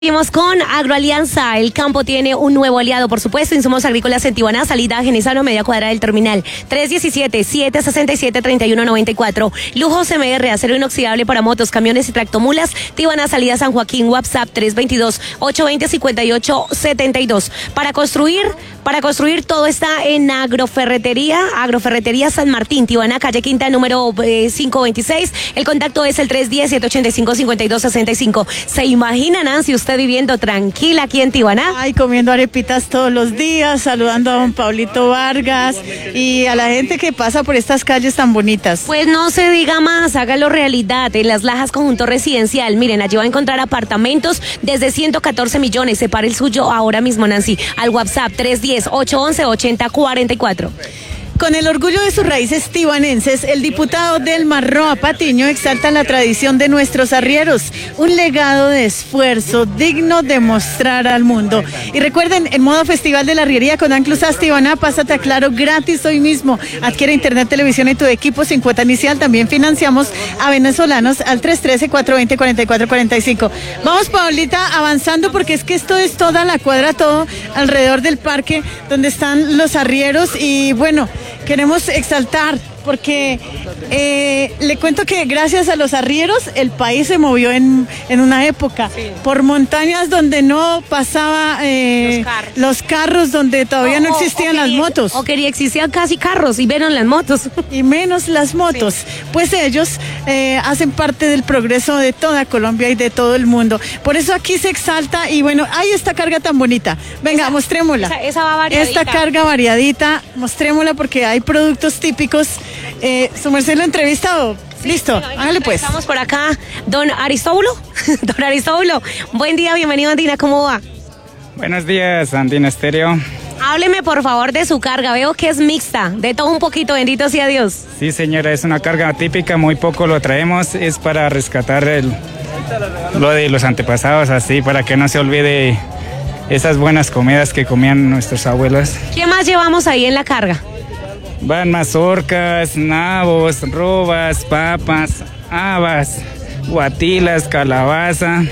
Seguimos con Agroalianza. El campo tiene un nuevo aliado, por supuesto. Insumos agrícolas en Tibana, salida a Genesano, media cuadra del terminal. 317-767-3194. Lujo CMR, acero inoxidable para motos, camiones y tractomulas. Tibana, salida San Joaquín. WhatsApp 322-820-5872. Para construir todo está en Agroferretería San Martín, Tibana, calle Quinta, número 526. El contacto es el 310-785-5265. ¿Se imagina, Nancy, usted viviendo tranquila aquí en Tibana? Ay, comiendo arepitas todos los días, saludando a don Pablito Vargas y a la gente que pasa por estas calles tan bonitas. Pues no se diga más, hágalo realidad. En Las Lajas, conjunto residencial. Miren, allí va a encontrar apartamentos desde 114 millones. Separe el suyo ahora mismo, Nancy, al WhatsApp 310-811-8044. Con el orgullo de sus raíces tibanenses, el diputado Delmar Roa Patiño exalta la tradición de nuestros arrieros, un legado de esfuerzo digno de mostrar al mundo. Y recuerden, el modo festival de la arriería con Anclusas Tibana, pásate a Claro gratis hoy mismo. Adquiere internet, televisión y tu equipo sin cuota inicial. También financiamos a venezolanos al 313-420-4445. Vamos, Paulita, avanzando porque es que esto es toda la cuadra, todo alrededor del parque donde están los arrieros y bueno, queremos exaltar porque le cuento que gracias a los arrieros el país se movió en una época, sí, por montañas donde no pasaba los carros, donde todavía no existían las motos. O quería existían casi carros y menos las motos. Y menos las motos. Sí. Pues ellos hacen parte del progreso de toda Colombia y de todo el mundo. Por eso aquí se exalta y bueno, hay esta carga tan bonita. Venga, mostrémosla. Esa va variadita. Esta carga variadita, mostrémosla porque hay productos típicos. ¿Su merced lo ha entrevistado? Sí, listo, hágale pues. Estamos por acá, don Aristóbulo. Don Aristóbulo, buen día, bienvenido a Andina, ¿cómo va? Buenos días, Andina Estéreo. Hábleme por favor de su carga, veo que es mixta, de todo un poquito, bendito sea Dios. Sí, señora, es una carga típica, muy poco lo traemos, es para rescatar lo de los antepasados, así, para que no se olvide esas buenas comidas que comían nuestros abuelos. ¿Qué más llevamos ahí en la carga? Van mazorcas, nabos, robas, papas, habas, guatilas, calabaza,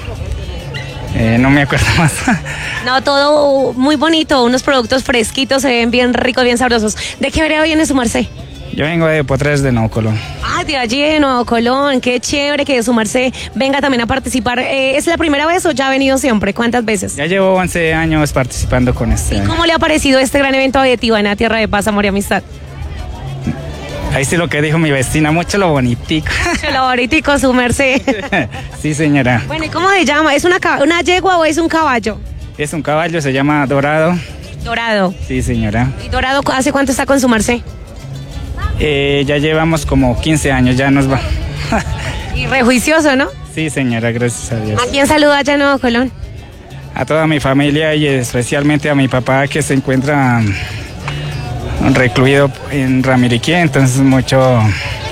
no me acuerdo más. No, todo muy bonito, unos productos fresquitos, se ven bien ricos, bien sabrosos. ¿De qué vereda viene su merced? Yo vengo de Potrero de Nuevo Colón. Ah, de allí de Nuevo Colón, qué chévere que su merced venga también a participar. ¿Es la primera vez o ya ha venido siempre? ¿Cuántas veces? Ya llevo 11 años participando con este. ¿Y cómo le ha parecido este gran evento de Tibana, Tierra de Paz, Amor y Amistad? Ahí sí lo que dijo mi vecina, mucho lo bonitico. Mucho lo bonitico, su merced. Sí, señora. Bueno, ¿y cómo se llama? ¿Es una yegua o es un caballo? Es un caballo, se llama Dorado. Dorado. Sí, señora. ¿Y Dorado hace cuánto está con su merced? Ya llevamos como 15 años, ya nos va. Y rejuicioso, ¿no? Sí, señora, gracias a Dios. ¿A quién saluda allá en Nuevo Colón? A toda mi familia y especialmente a mi papá que se encuentra recluido en Ramiriquí, entonces muchas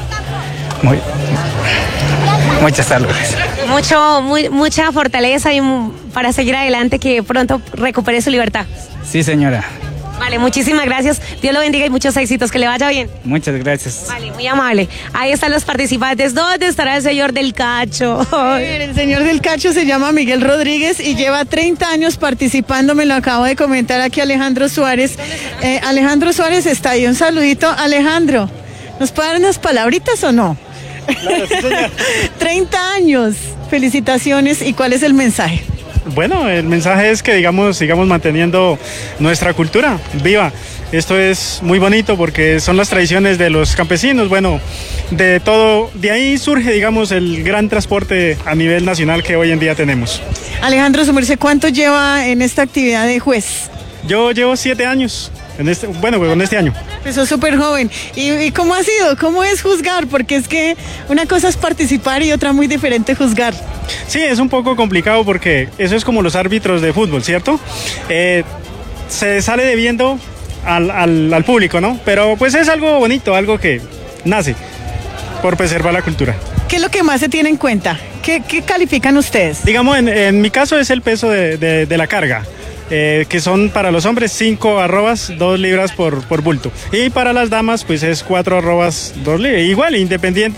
saludes. Mucha fortaleza y para seguir adelante, que pronto recupere su libertad. Sí, señora. Vale, muchísimas gracias. Dios lo bendiga y muchos éxitos. Que le vaya bien. Muchas gracias. Vale, muy amable. Ahí están los participantes. ¿Dónde estará el señor del Cacho? El señor del Cacho se llama Miguel Rodríguez y lleva 30 años participando. Me lo acabo de comentar aquí Alejandro Suárez. Alejandro Suárez está ahí. Un saludito, Alejandro. ¿Nos puede dar unas palabritas o no? Claro, sí, señor. 30 años. Felicitaciones. ¿Y cuál es el mensaje? Bueno, el mensaje es que sigamos manteniendo nuestra cultura viva. Esto es muy bonito porque son las tradiciones de los campesinos. Bueno, de todo, de ahí surge, digamos, el gran transporte a nivel nacional que hoy en día tenemos. Alejandro, su merced, ¿cuánto lleva en esta actividad de juez? Yo llevo 7 años. En este año. Empezó súper joven. ¿Y cómo ha sido? ¿Cómo es juzgar? Porque es que una cosa es participar y otra muy diferente juzgar. Sí, es un poco complicado porque eso es como los árbitros de fútbol, ¿cierto? Se sale debiendo al público, ¿no? Pero pues es algo bonito, algo que nace por preservar la cultura. ¿Qué es lo que más se tiene en cuenta? ¿Qué califican ustedes? Digamos, en mi caso es el peso de la carga. Que son para los hombres 5 arrobas, 2 libras por bulto. Y para las damas, pues es 4 arrobas, 2 libras. Igual, independiente.